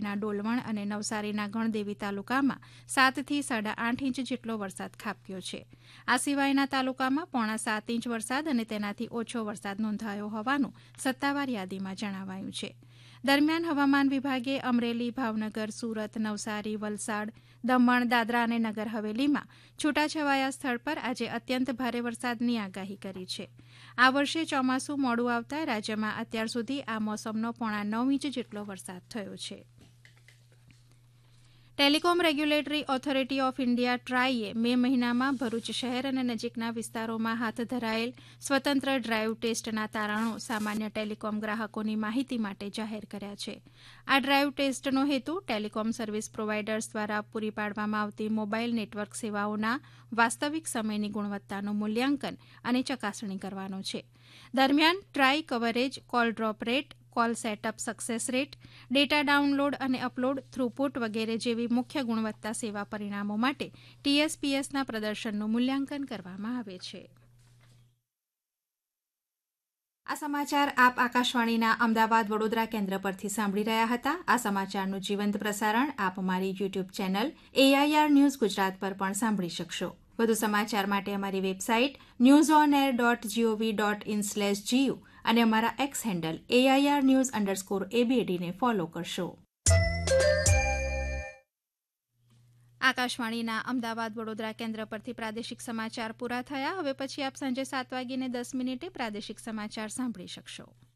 નવસારીના ડોલવણ અને નવસારીના ગણદેવી તાલુકામાં 7 થી 8.5 ઇંચ જેટલો વરસાદ ખાબક્યો છે. આ સિવાયના તાલુકામાં 6.25 ઇંચ વરસાદ અને તેનાથી ઓછો વરસાદ નોંધાયો હોવાનું સત્તાવાર યાદીમાં જણાવાયું છે. દરમિયાન હવામાન વિભાગે અમરેલી, ભાવનગર, સુરત, નવસારી, વલસાડ, દમણ, દાદરા અને નગર હવેલીમાં છૂટાછવાયા સ્થળ પર આજે અત્યંત ભારે વરસાદની આગાહી કરી છે. આ વર્ષે ચોમાસું મોડું આવતા રાજ્યમાં અત્યાર સુધી આ મોસમનો 9.5 ઇંચ જેટલો વરસાદ થયો છે. Telecom regulatory authority of India ટ્રાઈએ મે મહિનામાં ભરૂચ શહેર અને નજીકના વિસ્તારોમાં હાથ ધરાયેલ સ્વતંત્ર ડ્રાઇવ ટેસ્ટના તારણો સામાન્ય ટેલિકોમ ગ્રાહકોની માહિતી માટે જાહેર કર્યા છે. આ ડ્રાઇવ ટેસ્ટનો હેતુ ટેલિકોમ સર્વિસ પ્રોવાઇડર્સ દ્વારા પૂરી પાડવામાં આવતી મોબાઇલ નેટવર્ક સેવાઓના વાસ્તવિક સમયની ગુણવત્તાનું મૂલ્યાંકન અને ચકાસણી કરવાનો છે. દરમિયાન try coverage, call drop rate, call setup success rate, data download અને અપલોડ થ્રુપુટ વગેરે જેવી મુખ્ય ગુણવત્તા સેવા પરિણામો માટે TSPSના પ્રદર્શનનું મૂલ્યાંકન કરવામાં આવે છે. આ સમાચાર આપ આકાશવાણીના અમદાવાદ વડોદરા કેન્દ્ર પરથી સાંભળી રહ્યા હતા. આ સમાચારનું જીવંત પ્રસારણ આપ અમારી YouTube channel AIR news Gujarat પર પણ સાંભળી શકશો. વધુ સમાચાર માટે અમારી વેબસાઇટ newsonair.gov.in/gu અને અમારા એક્સ હેન્ડલ AIR_news_ABD ને ફોલો કરશો. આકાશવાણીના અમદાવાદ વડોદરા કેન્દ્ર પરથી પ્રાદેશિક સમાચાર પૂરા થયા. હવે પછી આપ સાંજે 7:10 પ્રાદેશિક સમાચાર સાંભળી શકશો.